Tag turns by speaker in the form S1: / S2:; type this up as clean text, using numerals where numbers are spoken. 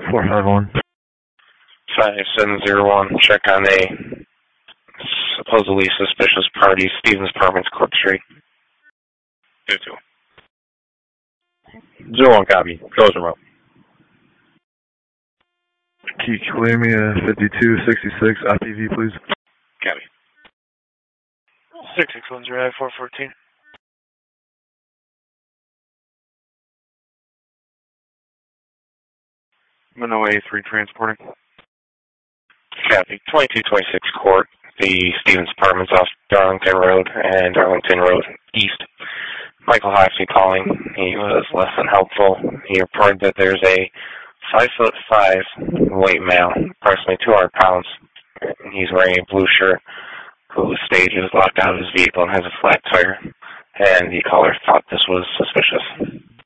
S1: 451.
S2: 5701, check on a supposedly suspicious party, Stevens Apartments, Court Street.
S3: 2-2.
S4: 01 copy. Close remote.
S1: Can you clear me a 5266 IPV, please?
S3: Copy.
S5: 6610 I-414.
S6: Minoa A3 transporting.
S2: Copy. 2226 Court, the Stevens Apartments off Darlington Road and Darlington Road East. Michael Hoxie calling. He was less than helpful. He reported that there's a 5'5" white male, approximately 200 pounds. He's wearing a blue shirt whose stage is locked out of his vehicle and has a flat tire. And the caller thought this was suspicious.